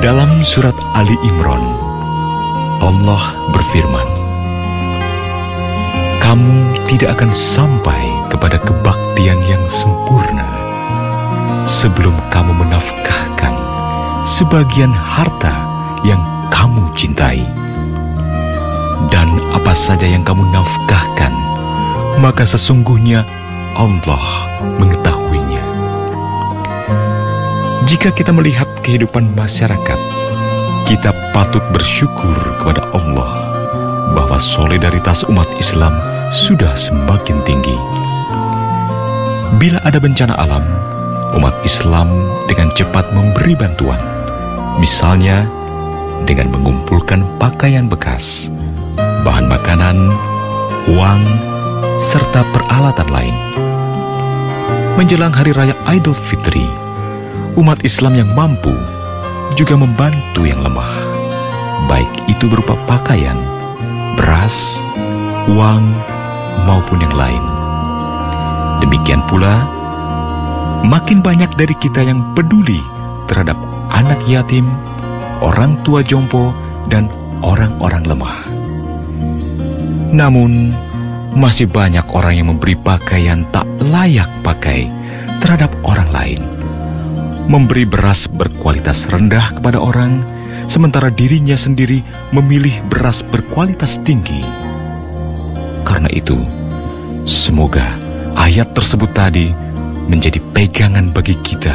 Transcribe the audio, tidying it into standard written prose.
Dalam surat Ali Imran, Allah berfirman, "Kamu tidak akan sampai kepada kebaktian yang sempurna sebelum kamu menafkahkan sebagian harta yang kamu cintai. Dan apa saja yang kamu nafkahkan, maka sesungguhnya Allah mengetahuinya." Jika kita melihat kehidupan masyarakat, kita patut bersyukur kepada Allah bahwa solidaritas umat Islam sudah semakin tinggi. Bila ada bencana alam, umat Islam dengan cepat memberi bantuan, misalnya dengan mengumpulkan pakaian bekas, bahan makanan, uang, serta peralatan lain. Menjelang Hari Raya Idul Fitri, umat Islam yang mampu juga membantu yang lemah, baik itu berupa pakaian, beras, uang, maupun yang lain. Demikian pula, makin banyak dari kita yang peduli terhadap anak yatim, orang tua jompo, dan orang-orang lemah. Namun, masih banyak orang yang memberi pakaian tak layak pakai terhadap orang lain, memberi beras berkualitas rendah kepada orang, sementara dirinya sendiri memilih beras berkualitas tinggi. Karena itu, semoga ayat tersebut tadi menjadi pegangan bagi kita